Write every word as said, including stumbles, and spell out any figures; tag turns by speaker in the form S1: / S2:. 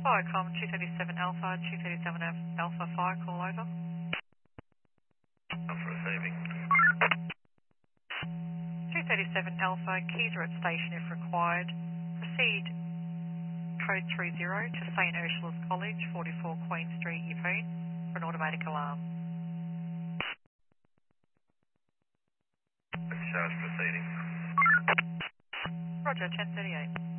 S1: Firecom two thirty-seven Alpha, two thirty-seven Alpha Fire, call over.
S2: Alpha receiving.
S1: two thirty-seven Alpha, keys are at station if required. Proceed code three zero to Saint Ursula's College, forty-four Queen Street, Yeppoon, for an automatic alarm.
S2: Discharge proceeding.
S1: Roger, ten thirty-eight.